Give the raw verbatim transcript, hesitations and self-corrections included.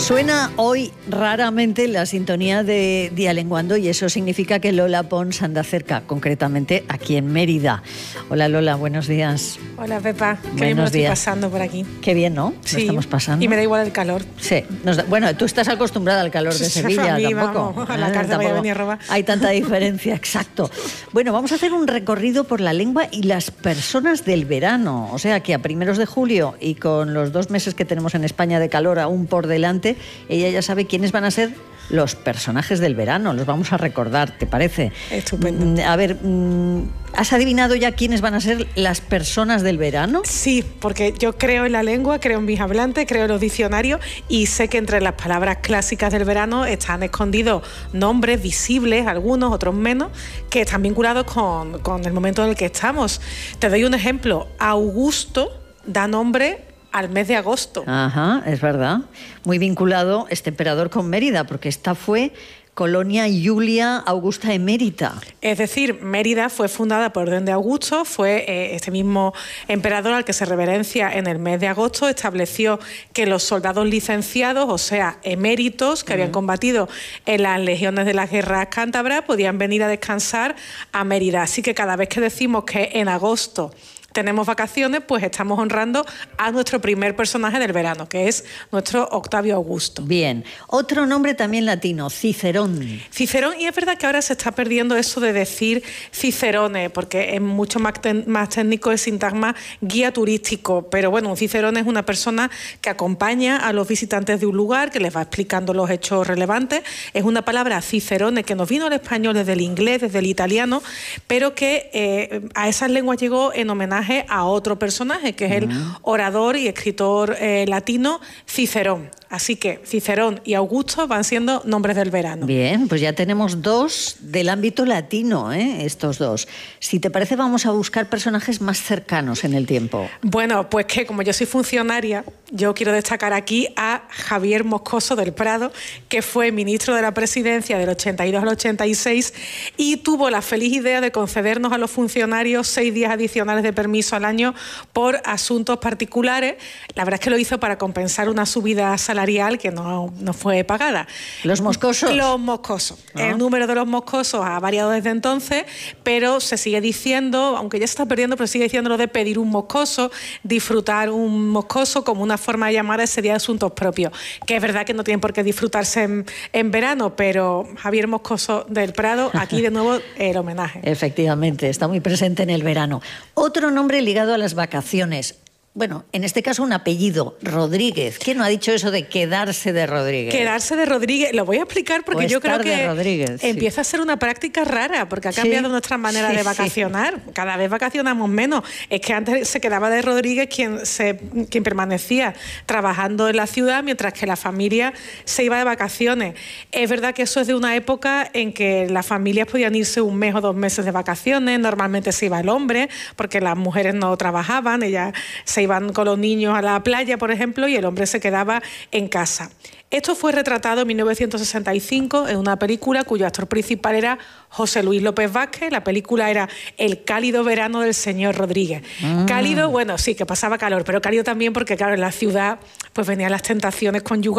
Suena hoy raramente la sintonía de Dialenguando y eso significa que Lola Pons anda cerca, concretamente aquí en Mérida. Hola Lola, buenos días. Hola Pepa, qué buenos bien me lo estoy días. pasando por aquí. Qué bien, ¿no? Sí, lo estamos pasando. Y me da igual el calor. Sí, nos da, bueno, tú estás acostumbrada al calor de Sevilla, a mí, tampoco. Vamos, a la tarde voy a venir a robar. Hay tanta diferencia, exacto. Bueno, vamos a hacer un recorrido por la lengua y las personas del verano, o sea que a primeros de julio y con los dos meses que tenemos en España de calor aún por delante, ella ya sabe quiénes van a ser los personajes del verano, los vamos a recordar, ¿te parece? Estupendo. A ver, ¿has adivinado ya quiénes van a ser las personas del verano? Sí, porque yo creo en la lengua, creo en mis hablantes, creo en los diccionarios y sé que entre las palabras clásicas del verano están escondidos nombres visibles, algunos, otros menos, que están vinculados con, con el momento en el que estamos. Te doy un ejemplo. Augusto da nombre al mes de agosto. Ajá, es verdad. Muy vinculado este emperador con Mérida, porque esta fue Colonia Julia Augusta Emérita. Es decir, Mérida fue fundada por orden de Augusto, fue eh, este mismo emperador al que se reverencia en el mes de agosto, estableció que los soldados licenciados, o sea, eméritos, que uh-huh. habían combatido en las legiones de las guerras cántabras, podían venir a descansar a Mérida. Así que cada vez que decimos que en agosto tenemos vacaciones, pues estamos honrando a nuestro primer personaje del verano, que es nuestro Octavio Augusto. Bien. Otro nombre también latino, Cicerón. Cicerón, y es verdad que ahora se está perdiendo eso de decir Cicerone, porque es mucho más, más técnico el sintagma guía turístico, pero bueno, un Cicerón es una persona que acompaña a los visitantes de un lugar, que les va explicando los hechos relevantes. Es una palabra Cicerone que nos vino al español desde el inglés, desde el italiano, pero que eh, a esas lenguas llegó en homenaje a otro personaje, que es el orador y escritor eh, latino Cicerón. Así que Cicerón y Augusto van siendo nombres del verano. Bien, pues ya tenemos dos del ámbito latino, ¿eh? Estos dos. Si te parece, vamos a buscar personajes más cercanos en el tiempo. Bueno, pues que como yo soy funcionaria, yo quiero destacar aquí a Javier Moscoso del Prado, que fue ministro de la Presidencia del ochenta y dos al ochenta y seis y tuvo la feliz idea de concedernos a los funcionarios seis días adicionales de permiso al año por asuntos particulares. La verdad es que lo hizo para compensar una subida salarial que no, no fue pagada. ¿Los moscosos? Los moscosos. ¿Ah? El número de los moscosos ha variado desde entonces, pero se sigue diciendo, aunque ya se está perdiendo, pero sigue diciendo lo de pedir un moscoso, disfrutar un moscoso como una forma de llamar a ese día de asuntos propios. Que es verdad que no tienen por qué disfrutarse en, en verano, pero Javier Moscoso del Prado, aquí de nuevo el homenaje. Efectivamente, está muy presente en el verano. Otro nombre ligado a las vacaciones. Bueno, en este caso un apellido, Rodríguez. ¿Quién no ha dicho eso de quedarse de Rodríguez? Quedarse de Rodríguez, lo voy a explicar porque yo creo que Rodríguez, empieza sí. a ser una práctica rara, porque ha cambiado sí, nuestra manera sí, de vacacionar. Sí. Cada vez vacacionamos menos. Es que antes se quedaba de Rodríguez quien, se, quien permanecía trabajando en la ciudad, mientras que la familia se iba de vacaciones. Es verdad que eso es de una época en que las familias podían irse un mes o dos meses de vacaciones, normalmente se iba el hombre, porque las mujeres no trabajaban, ellas se iban con los niños a la playa, por ejemplo, y el hombre se quedaba en casa. Esto fue retratado en mil novecientos sesenta y cinco en una película cuyo actor principal era José Luis López Vázquez. La película era El cálido verano del señor Rodríguez. Mm. Cálido, bueno, sí, que pasaba calor, pero cálido también porque, claro, en la ciudad pues venían las tentaciones conyugales.